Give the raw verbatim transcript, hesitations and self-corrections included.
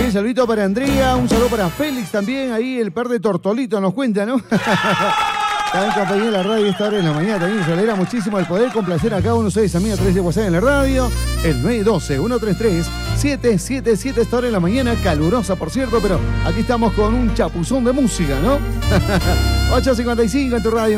también saludito para Andrea, un saludo para Félix también, ahí el par de Tortolito nos cuenta, ¿no? Está en compañía de la radio esta hora de la mañana también. Se alegra muchísimo el poder complacer a cada uno de ustedes, amigos, a través de WhatsApp en la radio. El nueve uno dos, uno tres tres, siete siete siete esta hora de la mañana. Calurosa, por cierto, pero aquí estamos con un chapuzón de música, ¿no? ocho cincuenta y cinco en tu radio.